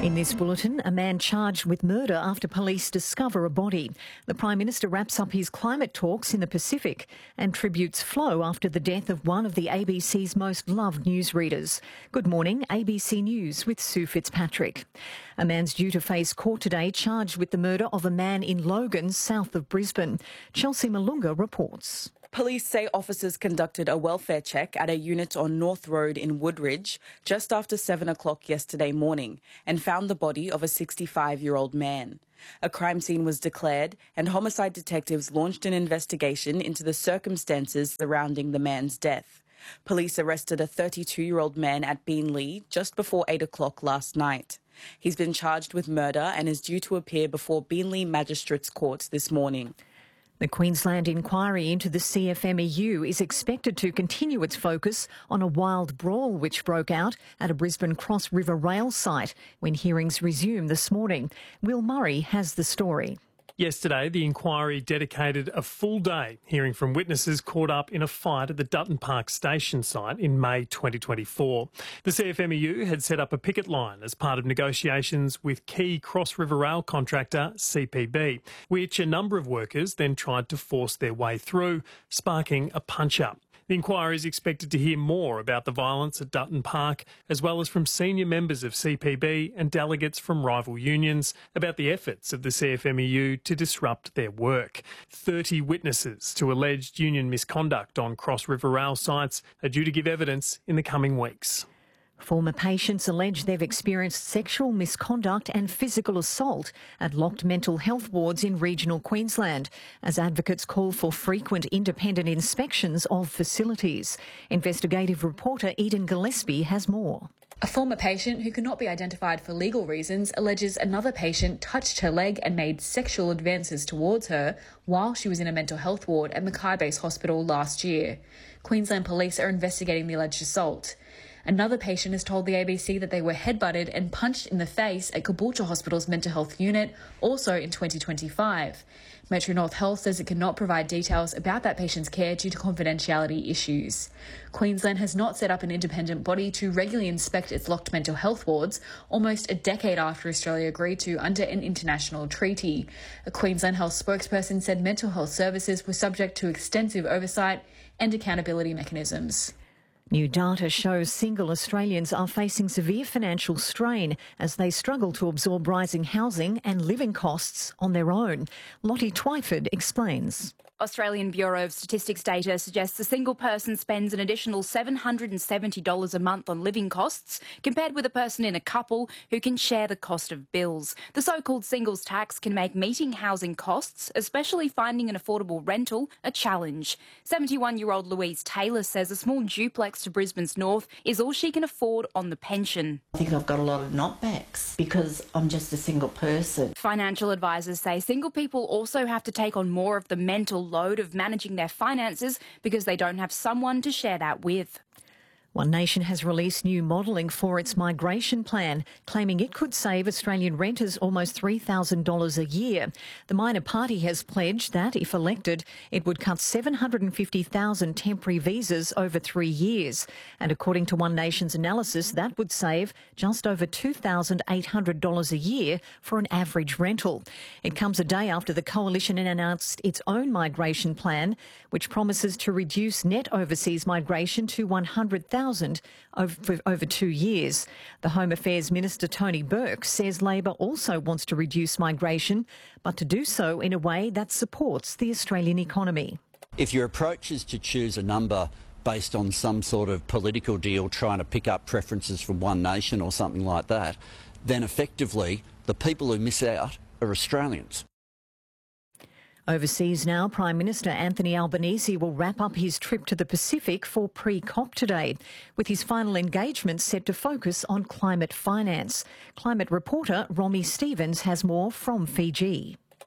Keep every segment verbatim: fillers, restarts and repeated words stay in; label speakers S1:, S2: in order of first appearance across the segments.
S1: In this bulletin, a man charged with murder after police discover a body. The Prime Minister wraps up his climate talks in the Pacific and tributes flow after the death of one of the A B C's most loved newsreaders. Good morning, A B C News with Sue Fitzpatrick. A man's due to face court today charged with the murder of a man in Logan, south of Brisbane. Chelsea Malunga reports.
S2: Police say officers conducted a welfare check at a unit on North Road in Woodridge just after seven o'clock yesterday morning and found the body of a sixty-five-year-old man. A crime scene was declared and homicide detectives launched an investigation into the circumstances surrounding the man's death. Police arrested a thirty-two-year-old man at Beenleigh just before eight o'clock last night. He's been charged with murder and is due to appear before Beenleigh Magistrates Court this morning.
S1: The Queensland inquiry into the C F M E U is expected to continue its focus on a wild brawl which broke out at a Brisbane Cross River rail site when hearings resume this morning. Will Murray has the story.
S3: Yesterday, the inquiry dedicated a full day hearing from witnesses caught up in a fight at the Dutton Park station site in May twenty twenty-four. The C F M E U had set up a picket line as part of negotiations with key Cross River Rail contractor C P B, which a number of workers then tried to force their way through, sparking a punch-up. The inquiry is expected to hear more about the violence at Dutton Park, as well as from senior members of C P B and delegates from rival unions about the efforts of the C F M E U to disrupt their work. thirty witnesses to alleged union misconduct on Cross River Rail sites are due to give evidence in the coming weeks.
S1: Former patients allege they've experienced sexual misconduct and physical assault at locked mental health wards in regional Queensland, as advocates call for frequent independent inspections of facilities. Investigative reporter Eden Gillespie has more.
S4: A former patient who cannot be identified for legal reasons alleges another patient touched her leg and made sexual advances towards her while she was in a mental health ward at Mackay Base Hospital last year. Queensland Police are investigating the alleged assault. Another patient has told the A B C that they were headbutted and punched in the face at Caboolture Hospital's mental health unit, also in twenty twenty-five. Metro North Health says it cannot provide details about that patient's care due to confidentiality issues. Queensland has not set up an independent body to regularly inspect its locked mental health wards, almost a decade after Australia agreed to under an international treaty. A Queensland Health spokesperson said mental health services were subject to extensive oversight and accountability mechanisms.
S1: New data shows single Australians are facing severe financial strain as they struggle to absorb rising housing and living costs on their own. Lottie Twyford explains.
S5: Australian Bureau of Statistics data suggests a single person spends an additional seven hundred seventy dollars a month on living costs, compared with a person in a couple who can share the cost of bills. The so-called singles tax can make meeting housing costs, especially finding an affordable rental, a challenge. seventy-one-year-old Louise Taylor says a small duplex to Brisbane's north is all she can afford on the pension.
S6: I think I've got a lot of knockbacks because I'm just a single person.
S5: Financial advisors say single people also have to take on more of the mental load of managing their finances because they don't have someone to share that with.
S1: One Nation has released new modelling for its migration plan, claiming it could save Australian renters almost three thousand dollars a year. The minor party has pledged that, if elected, it would cut seven hundred fifty thousand temporary visas over three years. And according to One Nation's analysis, that would save just over two thousand eight hundred dollars a year for an average rental. It comes a day after the coalition announced its own migration plan, which promises to reduce net overseas migration to one hundred thousand over, for over two years. The Home Affairs Minister Tony Burke says Labor also wants to reduce migration, but to do so in a way that supports the Australian economy.
S7: If your approach is to choose a number based on some sort of political deal trying to pick up preferences from One Nation or something like that, then effectively the people who miss out are Australians.
S1: Overseas now, Prime Minister Anthony Albanese will wrap up his trip to the Pacific for pre-COP today, with his final engagement set to focus on climate finance. Climate reporter Romy Stevens has more from Fiji.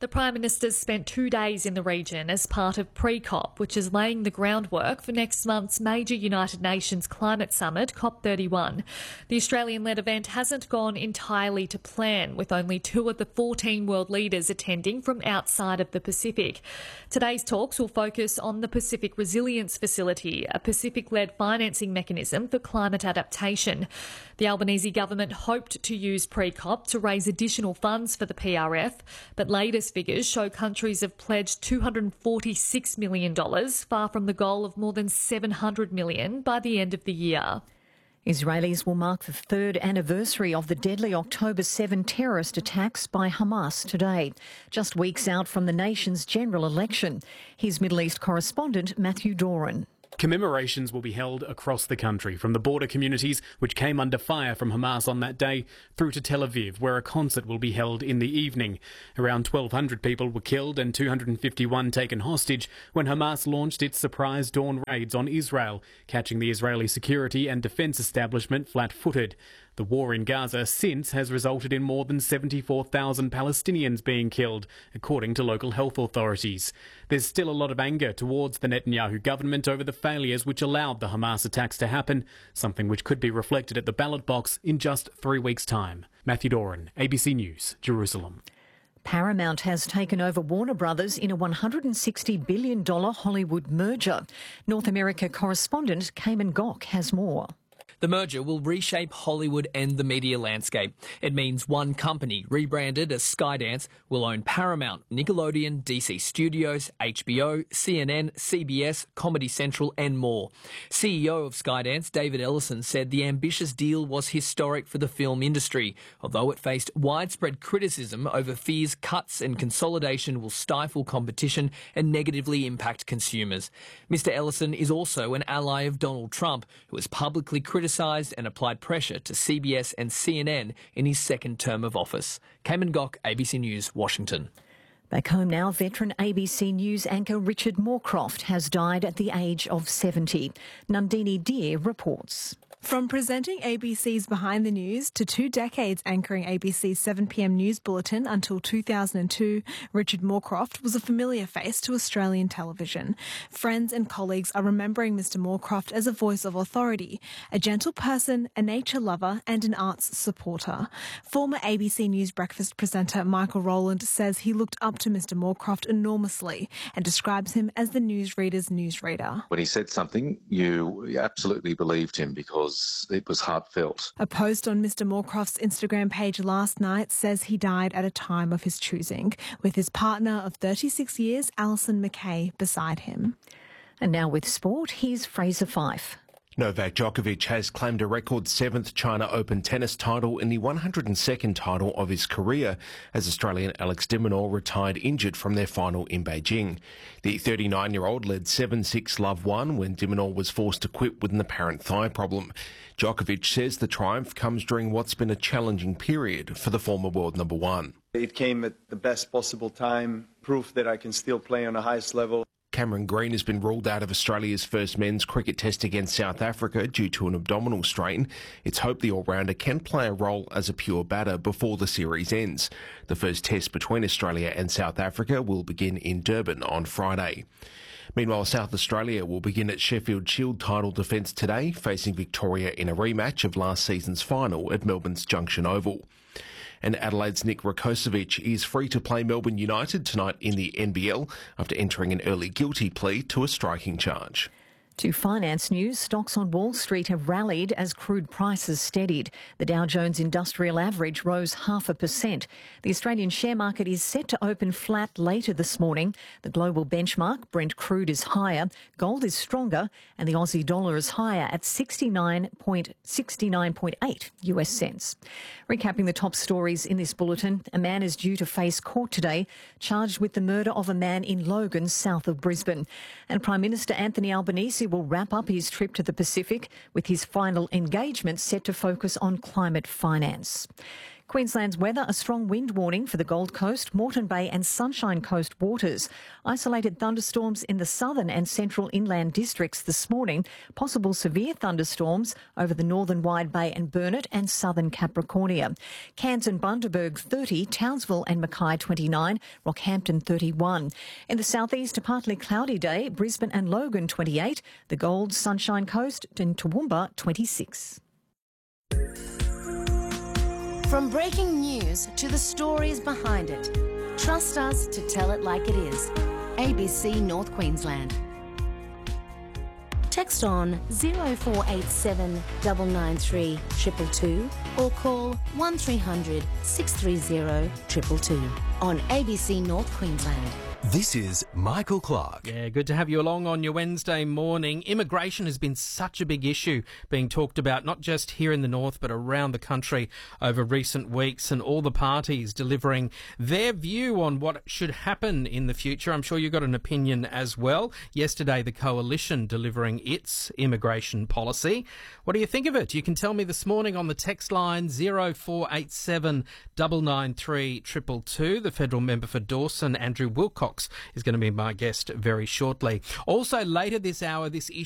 S8: The Prime Minister's spent two days in the region as part of pre-COP, which is laying the groundwork for next month's major United Nations Climate Summit, COP thirty-one. The Australian-led event hasn't gone entirely to plan, with only two of the fourteen world leaders attending from outside of the Pacific. Today's talks will focus on the Pacific Resilience Facility, a Pacific-led financing mechanism for climate adaptation. The Albanese government hoped to use pre-COP to raise additional funds for the P R F, but latest figures show countries have pledged two hundred forty-six million dollars, far from the goal of more than seven hundred million dollars by the end of the year.
S1: Israelis will mark the third anniversary of the deadly October seventh terrorist attacks by Hamas today, just weeks out from the nation's general election. Here's Middle East correspondent Matthew Doran.
S9: Commemorations will be held across the country, from the border communities, which came under fire from Hamas on that day, through to Tel Aviv, where a concert will be held in the evening. Around twelve hundred people were killed and two hundred fifty-one taken hostage when Hamas launched its surprise dawn raids on Israel, catching the Israeli security and defence establishment flat-footed. The war in Gaza since has resulted in more than seventy-four thousand Palestinians being killed, according to local health authorities. There's still a lot of anger towards the Netanyahu government over the failures which allowed the Hamas attacks to happen, something which could be reflected at the ballot box in just three weeks' time. Matthew Doran, A B C News, Jerusalem.
S1: Paramount has taken over Warner Brothers in a one hundred sixty billion dollars Hollywood merger. North America correspondent Cayman Gok has more.
S10: The merger will reshape Hollywood and the media landscape. It means one company, rebranded as Skydance, will own Paramount, Nickelodeon, D C Studios, H B O, C N N, C B S, Comedy Central and more. C E O of Skydance, David Ellison, said the ambitious deal was historic for the film industry, although it faced widespread criticism over fears cuts and consolidation will stifle competition and negatively impact consumers. Mister Ellison is also an ally of Donald Trump, who has publicly criticised and applied pressure to C B S and C N N in his second term of office. Cayman Gok, A B C News, Washington.
S1: Back home now, veteran A B C News anchor Richard Moorcroft has died at the age of seventy. Nandini Deer reports.
S11: From presenting A B C's Behind the News to two decades anchoring A B C's seven p m news bulletin until two thousand two, Richard Moorcroft was a familiar face to Australian television. Friends and colleagues are remembering Mister Moorcroft as a voice of authority, a gentle person, a nature lover and an arts supporter. Former A B C News breakfast presenter Michael Rowland says he looked up to Mister Moorcroft enormously and describes him as the newsreader's newsreader.
S12: When he said something, you absolutely believed him because it was heartfelt.
S11: A post on Mister Moorcroft's Instagram page last night says he died at a time of his choosing, with his partner of thirty-six years, Alison Mackay, beside him.
S1: And now with sport, here's Fraser Fife.
S13: Novak Djokovic has claimed a record seventh China Open tennis title in the one hundred second title of his career, as Australian Alex de Minaur retired injured from their final in Beijing. The thirty-nine-year-old led seven six love one when de Minaur was forced to quit with an apparent thigh problem. Djokovic says the triumph comes during what's been a challenging period for the former world number one.
S14: It came at the best possible time, proof that I can still play on the highest level.
S13: Cameron Green has been ruled out of Australia's first men's cricket test against South Africa due to an abdominal strain. It's hoped the all-rounder can play a role as a pure batter before the series ends. The first test between Australia and South Africa will begin in Durban on Friday. Meanwhile, South Australia will begin its Sheffield Shield title defence today, facing Victoria in a rematch of last season's final at Melbourne's Junction Oval. And Adelaide's Nick Rakocevic is free to play Melbourne United tonight in the N B L after entering an early guilty plea to a striking charge.
S1: To finance news, stocks on Wall Street have rallied as crude prices steadied. The Dow Jones Industrial Average rose half a percent. The Australian share market is set to open flat later this morning. The global benchmark, Brent crude, is higher, gold is stronger, and the Aussie dollar is higher at sixty-nine point six nine eight U S cents. Recapping the top stories in this bulletin, a man is due to face court today, charged with the murder of a man in Logan, south of Brisbane. And Prime Minister Anthony Albanese will wrap up his trip to the Pacific with his final engagement set to focus on climate finance. Queensland's weather, a strong wind warning for the Gold Coast, Moreton Bay and Sunshine Coast waters. Isolated thunderstorms in the southern and central inland districts this morning. Possible severe thunderstorms over the northern Wide Bay and Burnett and southern Capricornia. Cairns and Bundaberg thirty, Townsville and Mackay twenty-nine, Rockhampton thirty-one. In the southeast, a partly cloudy day, Brisbane and Logan twenty-eight, the Gold, Sunshine Coast and Toowoomba twenty-six.
S15: From breaking news to the stories behind it, trust us to tell it like it is. A B C North Queensland. Text on zero four eight seven nine nine three two two two or call one three hundred six three zero two two two on A B C North Queensland.
S16: This is Michael Clark.
S17: Yeah, good to have you along on your Wednesday morning. Immigration has been such a big issue being talked about, not just here in the north, but around the country over recent weeks, and all the parties delivering their view on what should happen in the future. I'm sure you got an opinion as well. Yesterday, the Coalition delivering its immigration policy. What do you think of it? You can tell me this morning on the text line zero four eight seven nine nine three two two two. The federal member for Dawson, Andrew Wilcox, is going to be my guest very shortly. Also later this hour, this issue